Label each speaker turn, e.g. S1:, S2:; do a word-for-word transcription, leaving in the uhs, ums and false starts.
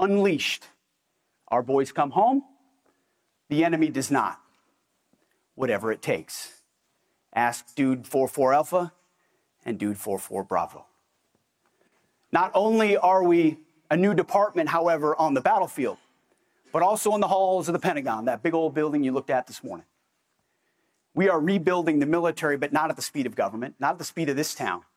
S1: unleashed. Our boys come home. The enemy does not. Whatever it takes. Ask Dude forty-four Alpha and Dude forty-four Bravo. Not only are we a new department, however, on the battlefield, but also in the halls of the Pentagon, that big old building you looked at this morning. We are rebuilding the military, but not at the speed of government, not at the speed of this town,